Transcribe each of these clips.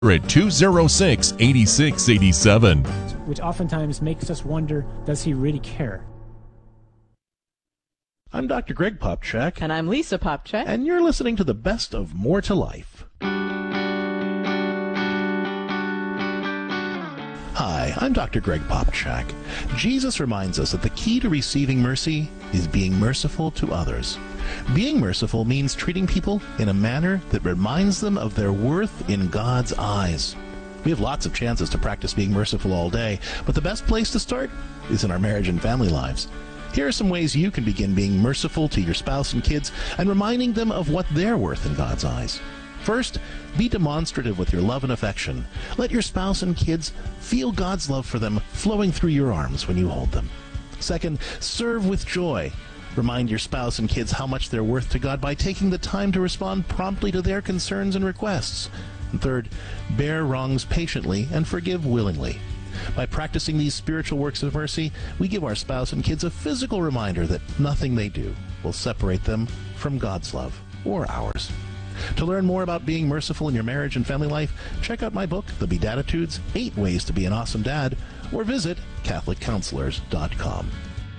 at 206-8687. Which oftentimes makes us wonder, does he really care? I'm Dr. Greg Popchak. And I'm Lisa Popchak. And you're listening to the best of More to Life. Hi, I'm Dr. Greg Popchak. Jesus reminds us that the key to receiving mercy is being merciful to others. Being merciful means treating people in a manner that reminds them of their worth in God's eyes. We have lots of chances to practice being merciful all day, but the best place to start is in our marriage and family lives. Here are some ways you can begin being merciful to your spouse and kids and reminding them of what they're worth in God's eyes. First, be demonstrative with your love and affection. Let your spouse and kids feel God's love for them flowing through your arms when you hold them. Second, serve with joy. Remind your spouse and kids how much they're worth to God by taking the time to respond promptly to their concerns and requests. And third, bear wrongs patiently and forgive willingly. By practicing these spiritual works of mercy, we give our spouse and kids a physical reminder that nothing they do will separate them from God's love or ours. To learn more about being merciful in your marriage and family life, check out my book, The Beatitudes, 8 Ways to be an Awesome Dad, or visit CatholicCounselors.com.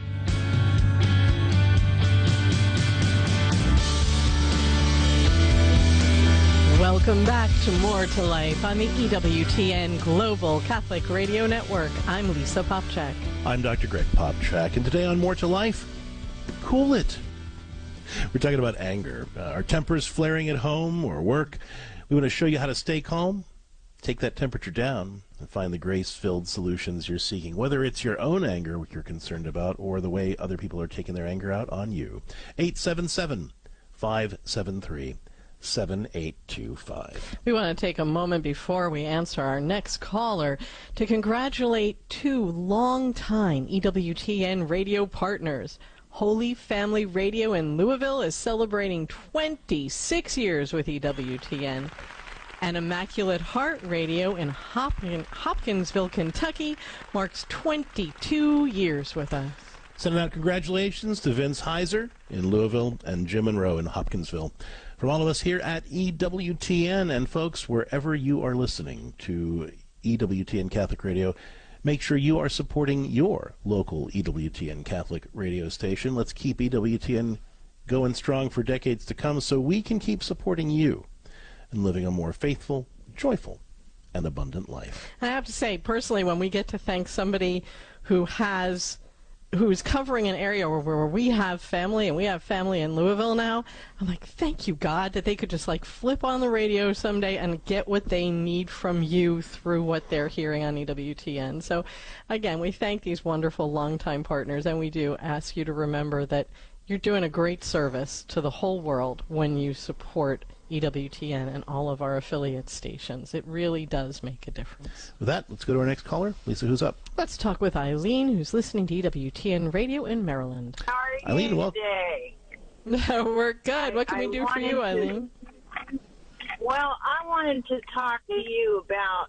Welcome back to More to Life on the EWTN Global Catholic Radio Network. I'm Lisa Popchak. I'm Dr. Greg Popchak, and today on More to Life, cool it. We're talking about anger. Our tempers flaring at home or work. We want to show you how to stay calm, take that temperature down, and find the grace-filled solutions you're seeking, whether it's your own anger, what you're concerned about, or the way other people are taking their anger out on you. 877-573-7825. We want to take a moment before we answer our next caller to congratulate 2 longtime EWTN radio partners. Holy Family Radio in Louisville is celebrating 26 years with EWTN. And Immaculate Heart Radio in Hopkinsville, Kentucky marks 22 years with us. Sending out congratulations to Vince Heiser in Louisville and Jim Monroe in Hopkinsville. From all of us here at EWTN, and folks, wherever you are listening to EWTN Catholic Radio, make sure you are supporting your local EWTN Catholic radio station. Let's keep EWTN going strong for decades to come so we can keep supporting you and living a more faithful, joyful, and abundant life. I have to say, personally, when we get to thank somebody who's covering an area where we have family, and we have family in Louisville now, I'm like, thank you, God, that they could just like flip on the radio someday and get what they need from you through what they're hearing on EWTN. So, again, we thank these wonderful longtime partners, and we do ask you to remember that you're doing a great service to the whole world when you support EWTN and all of our affiliate stations. It really does make a difference. With that, let's go to our next caller. Lisa, who's up? Let's talk with Eileen, who's listening to EWTN Radio in Maryland. How are you Eileen, today? We're good. What can we do for you, Eileen? Well, I wanted to talk to you about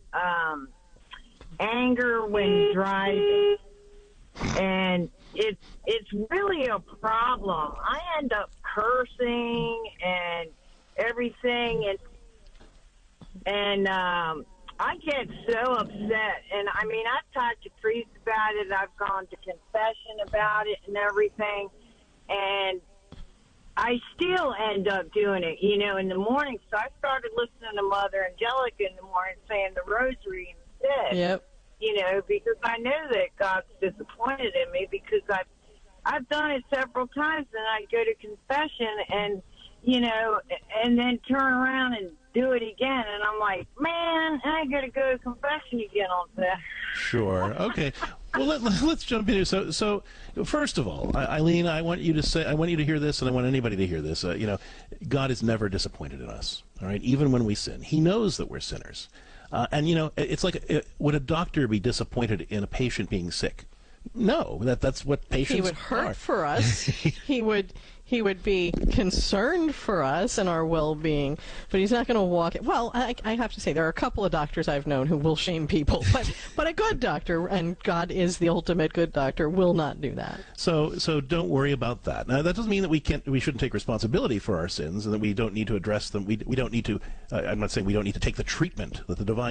anger when driving. And it's really a problem. I end up cursing and everything, and I get so upset. And I mean, I've talked to priests about it. I've gone to confession about it and everything, and I still end up doing it, in the morning. So I started listening to Mother Angelica in the morning, saying the rosary instead. Yep. Because I know that God's disappointed in me, because I've done it several times, and I go to confession and and then turn around and do it again, and I'm like, man, I got to go to confession again on that. Sure. Okay. Well, let's jump in here. So first of all, Eileen, I want you to hear this, and I want anybody to hear this. God is never disappointed in us. All right, even when we sin, He knows that we're sinners. And it's like, would a doctor be disappointed in a patient being sick? No, that's what patients He would hurt are. for us. He would be concerned for us and our well-being, but he's not going to walk. Well, I have to say there are a couple of doctors I've known who will shame people, but a good doctor, and God is the ultimate good doctor, will not do that. So don't worry about that. Now, that doesn't mean that we shouldn't take responsibility for our sins and that we don't need to address them. We don't need to. I'm not saying we don't need to take the treatment that the divine